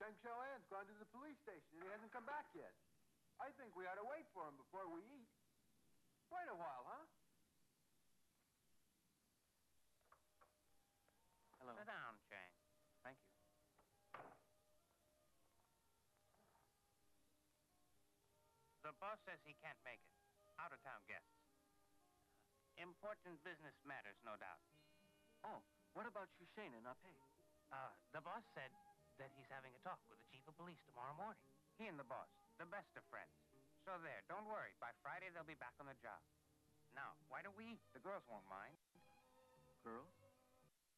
Frank Chalan's gone to the police station and he hasn't come back yet. I think we ought to wait for him before we eat. Wait a while, huh? Hello. Sit down, Chang. Thank you. The boss says he can't make it. Out-of-town guests. Important business matters, no doubt. Oh, what about Shushane and Ape? The boss said that he's having a talk with the chief of police tomorrow morning. He and the boss, the best of friends. So there, don't worry. By Friday, they'll be back on the job. Now, why don't we eat? The girls won't mind. Girls?